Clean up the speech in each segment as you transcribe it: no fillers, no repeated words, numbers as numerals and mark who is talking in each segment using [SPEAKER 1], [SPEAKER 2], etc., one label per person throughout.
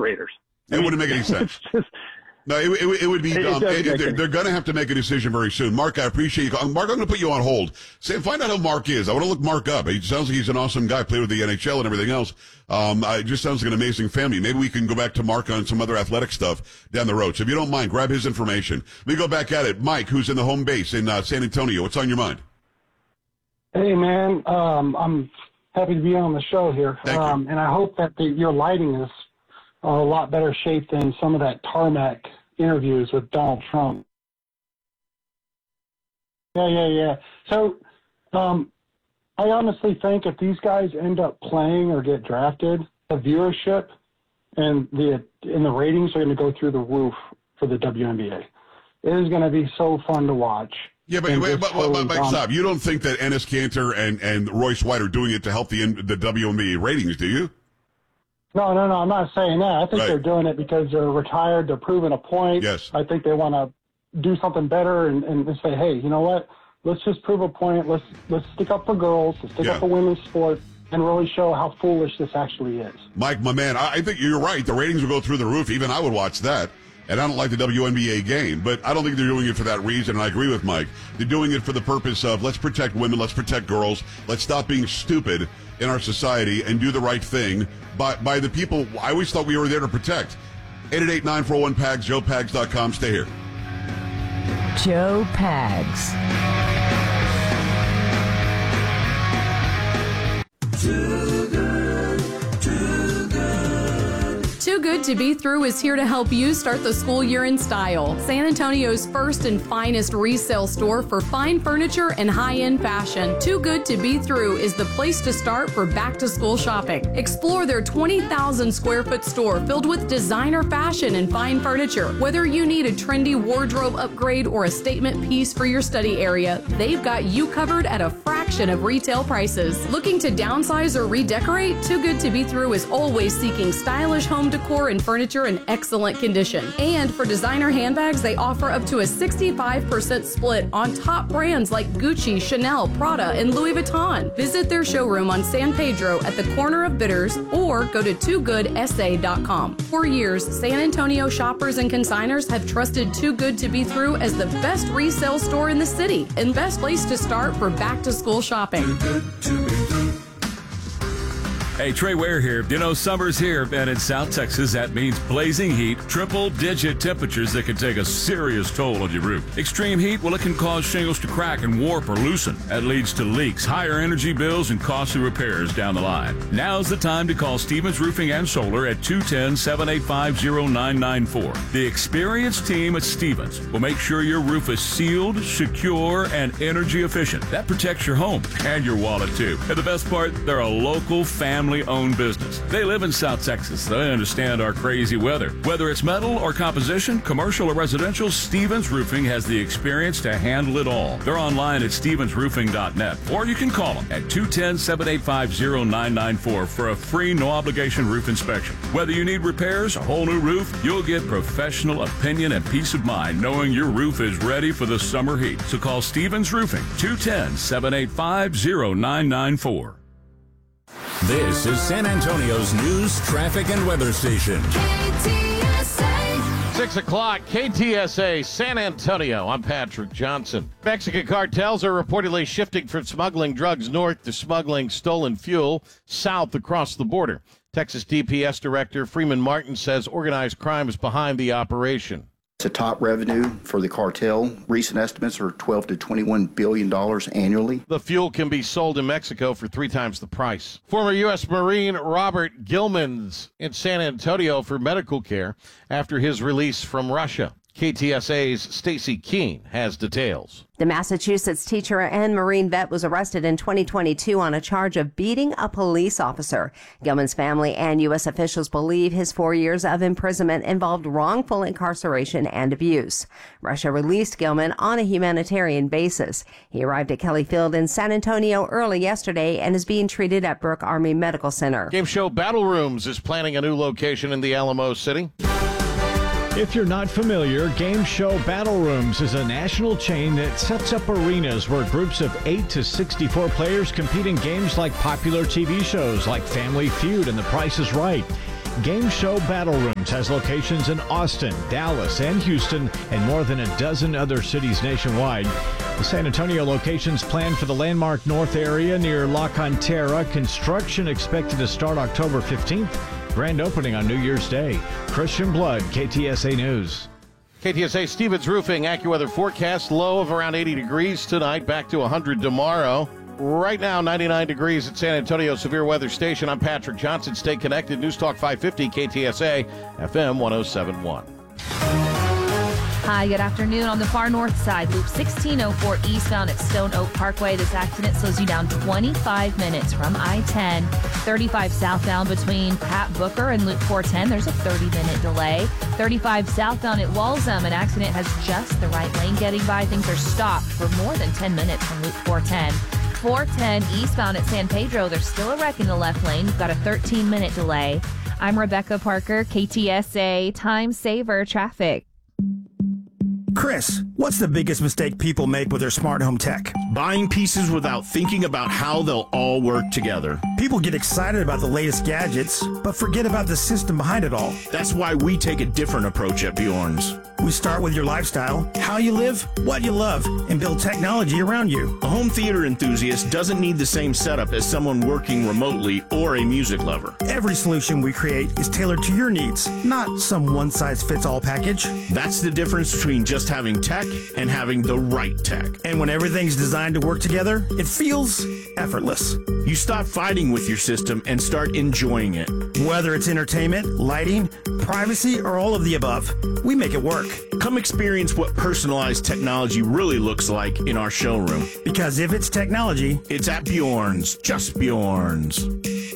[SPEAKER 1] Raiders.
[SPEAKER 2] It wouldn't make any sense. No, it would be dumb. They're going to have to make a decision very soon. Mark, I appreciate you. Mark, I'm going to put you on hold. Find out who Mark is. I want to look Mark up. He sounds like he's an awesome guy, played with the NHL and everything else. It just sounds like an amazing family. Maybe we can go back to Mark on some other athletic stuff down the road. So if you don't mind, grab his information. Let me go back at it. Mike, who's in the home base in San Antonio. What's on your mind?
[SPEAKER 3] Hey, man. I'm happy to be on the show here.
[SPEAKER 2] Thank you.
[SPEAKER 3] And I hope that your lighting is a lot better shape than some of that tarmac interviews with Donald Trump. Yeah. So I honestly think if these guys end up playing or get drafted, the viewership and the ratings are going to go through the roof for the WNBA. It is going to be so fun to watch.
[SPEAKER 2] Yeah, but stop. You don't think that Enes Kanter and Royce White are doing it to help the WNBA ratings, do you?
[SPEAKER 3] No, I'm not saying that. I think they're doing it because they're retired, they're proving a point.
[SPEAKER 2] Yes.
[SPEAKER 3] I think they want to do something better and say, hey, you know what? Let's just prove a point. Let's stick up for girls, let's stick up for women's sport, and really show how foolish this actually is.
[SPEAKER 2] Mike, my man, I think you're right. The ratings will go through the roof. Even I would watch that. And I don't like the WNBA game, but I don't think they're doing it for that reason, and I agree with Mike. They're doing it for the purpose of let's protect women, let's protect girls, let's stop being stupid in our society and do the right thing by the people I always thought we were there to protect. 888-941-PAGS, joepags.com. Stay here.
[SPEAKER 4] Joe Pags.
[SPEAKER 5] Too Good to Be Through is here to help you start the school year in style. San Antonio's first and finest resale store for fine furniture and high-end fashion. Too Good to Be Through is the place to start for back-to-school shopping. Explore their 20,000 square foot store filled with designer fashion and fine furniture. Whether you need a trendy wardrobe upgrade or a statement piece for your study area, they've got you covered at a fraction of retail prices. Looking to downsize or redecorate? Too Good to Be Through is always seeking stylish home decor and furniture in excellent condition. And for designer handbags, they offer up to a 65% split on top brands like Gucci, Chanel, Prada, and Louis Vuitton. Visit their showroom on San Pedro at the corner of Bitters or go to toogoodsA.com. For years, San Antonio shoppers and consigners have trusted Too Good to Be Through as the best resale store in the city and best place to start for back-to-school shopping.
[SPEAKER 6] Too good to be through. Hey, Trey Ware here. You know, summer's here, and in South Texas, that means blazing heat, triple-digit temperatures that can take a serious toll on your roof. Extreme heat, well, it can cause shingles to crack and warp or loosen. That leads to leaks, higher energy bills, and costly repairs down the line. Now's the time to call Stevens Roofing and Solar at 210-785-0994. The experienced team at Stevens will make sure your roof is sealed, secure, and energy efficient. That protects your home and your wallet, too. And the best part, they're a local family-owned business. They live in South Texas, so they understand our crazy weather. Whether it's metal or composition, commercial or residential, Stevens Roofing has the experience to handle it all. They're online at stevensroofing.net, or you can call them at 210-785-0994 for a free, no-obligation roof inspection. Whether you need repairs, a whole new roof, you'll get professional opinion and peace of mind knowing your roof is ready for the summer heat. So call Stevens Roofing, 210-785-0994.
[SPEAKER 7] This is San Antonio's news, traffic, and weather station.
[SPEAKER 8] KTSA. 6 o'clock, KTSA, San Antonio. I'm Patrick Johnson. Mexican cartels are reportedly shifting from smuggling drugs north to smuggling stolen fuel south across the border. Texas DPS Director Freeman Martin says organized crime is behind the operation.
[SPEAKER 9] It's a top revenue for the cartel. Recent estimates are $12 to $21 billion annually.
[SPEAKER 8] The fuel can be sold in Mexico for 3 times the price. Former U.S. Marine Robert Gilman's in San Antonio for medical care after his release from Russia. KTSA's Stacy Keene has details.
[SPEAKER 10] The Massachusetts teacher and Marine vet was arrested in 2022 on a charge of beating a police officer. Gilman's family and U.S. officials believe his 4 years of imprisonment involved wrongful incarceration and abuse. Russia released Gilman on a humanitarian basis. He arrived at Kelly Field in San Antonio early yesterday and is being treated at Brooke Army Medical Center.
[SPEAKER 8] Game show Battle Rooms is planning a new location in the Alamo City.
[SPEAKER 11] If you're not familiar, Game Show Battle Rooms is a national chain that sets up arenas where groups of 8 to 64 players compete in games like popular TV shows like Family Feud and The Price is Right. Game Show Battle Rooms has locations in Austin, Dallas, and Houston, and more than a dozen other cities nationwide. The San Antonio location's planned for the landmark north area near La Cantera. Construction expected to start October 15th. Grand opening on New Year's Day. Christian Blood, KTSA News.
[SPEAKER 8] KTSA Stevens Roofing AccuWeather forecast, low of around 80 degrees tonight, back to 100 tomorrow. Right now, 99 degrees at San Antonio Severe Weather Station. I'm Patrick Johnson. Stay connected. News Talk 550, KTSA, FM 107.1.
[SPEAKER 1] Hi, good afternoon. On the far north side, Loop 1604 eastbound at Stone Oak Parkway. This accident slows you down 25 minutes from I-10. 35 southbound between Pat Booker and Loop 410. There's a 30-minute delay. 35 southbound at Walsham. An accident has just the right lane getting by. Things are stopped for more than 10 minutes from Loop 410. 410 eastbound at San Pedro. There's still a wreck in the left lane. You've got a 13-minute delay. I'm Rebecca Parker, KTSA Time Saver Traffic.
[SPEAKER 12] Chris, what's the biggest mistake people make with their smart home tech?
[SPEAKER 13] Buying pieces without thinking about how they'll all work together.
[SPEAKER 12] People get excited about the latest gadgets, but forget about the system behind it all.
[SPEAKER 13] That's why we take a different approach at Bjorn's.
[SPEAKER 12] We start with your lifestyle, how you live, what you love, and build technology around you.
[SPEAKER 13] A home theater enthusiast doesn't need the same setup as someone working remotely or a music lover.
[SPEAKER 12] Every solution we create is tailored to your needs, not some one-size-fits-all package.
[SPEAKER 13] That's the difference between just having tech and having the right tech.
[SPEAKER 12] And when everything's designed to work together, it feels effortless.
[SPEAKER 13] You stop fighting with your system and start enjoying it.
[SPEAKER 12] Whether it's entertainment, lighting, privacy, or all of the above, we make it work.
[SPEAKER 13] Come experience what personalized technology really looks like in our showroom.
[SPEAKER 12] Because if it's technology,
[SPEAKER 13] it's at Bjorn's, just Bjorn's.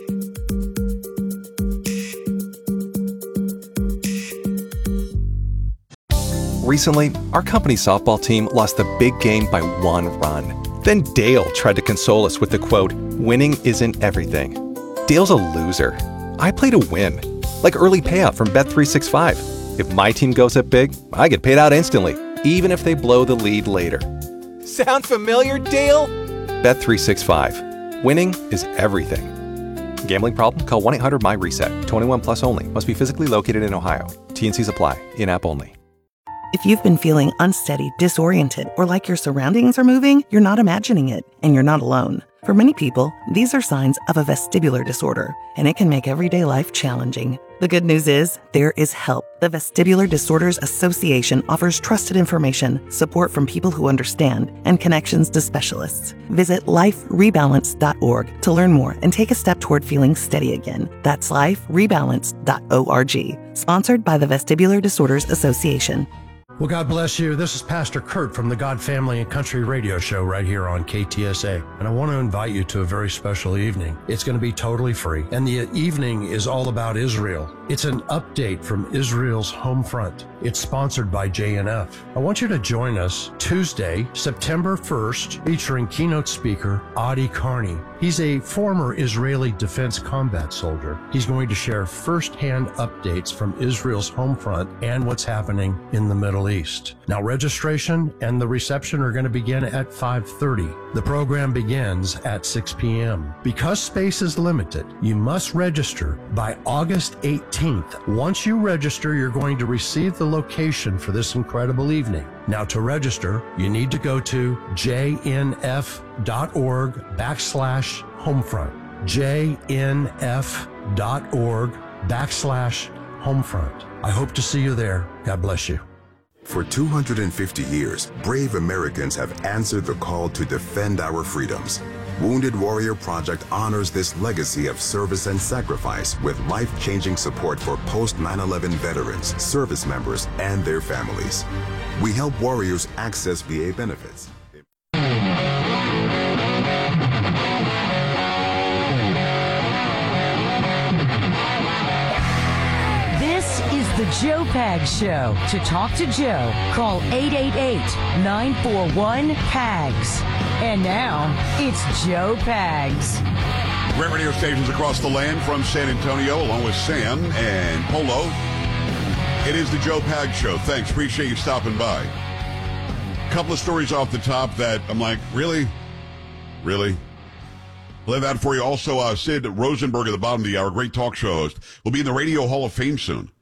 [SPEAKER 14] Recently, our company's softball team lost the big game by 1 run. Then Dale tried to console us with the quote, "Winning isn't everything." Dale's a loser. I play to win. Like early payout from Bet365. If my team goes up big, I get paid out instantly, even if they blow the lead later.
[SPEAKER 15] Sound familiar, Dale?
[SPEAKER 14] Bet365. Winning is everything. Gambling problem? Call 1-800-MY-RESET. 21 plus only. Must be physically located in Ohio. T&Cs apply. In-app only.
[SPEAKER 16] If you've been feeling unsteady, disoriented, or like your surroundings are moving, you're not imagining it, and you're not alone. For many people, these are signs of a vestibular disorder, and it can make everyday life challenging. The good news is, there is help. The Vestibular Disorders Association offers trusted information, support from people who understand, and connections to specialists. Visit liferebalance.org to learn more and take a step toward feeling steady again. That's liferebalance.org. Sponsored by the Vestibular Disorders Association.
[SPEAKER 17] Well, God bless you. This is Pastor Kurt from the God Family and Country Radio Show right here on KTSA. And I want to invite you to a very special evening. It's going to be totally free. And the evening is all about Israel. It's an update from Israel's home front. It's sponsored by JNF. I want you to join us Tuesday, September 1st, featuring keynote speaker Adi Carney. He's a former Israeli Defense Combat soldier. He's going to share firsthand updates from Israel's home front and what's happening in the Middle East. Now, registration and the reception are going to begin at 5:30. The program begins at 6 p.m. Because space is limited, you must register by August 18th. Once you register, you're going to receive the location for this incredible evening. Now, to register, you need to go to jnf.org/homefront. jnf.org/homefront. I hope to see you there. God bless you.
[SPEAKER 18] For 250 years, brave Americans have answered the call to defend our freedoms. Wounded Warrior Project honors this legacy of service and sacrifice with life-changing support for post-9/11 veterans, service members, and their families. We help warriors access VA benefits.
[SPEAKER 4] The Joe Pags Show. To talk to Joe, call 888-941-PAGS. And now, it's Joe Pags.
[SPEAKER 2] Great radio stations across the land from San Antonio, along with Sam and Polo. It is the Joe Pags Show. Thanks. Appreciate you stopping by. Couple of stories off the top that I'm like, really? Really? Play that for you. Also, Sid Rosenberg at the bottom of the hour, great talk show host, will be in the Radio Hall of Fame soon.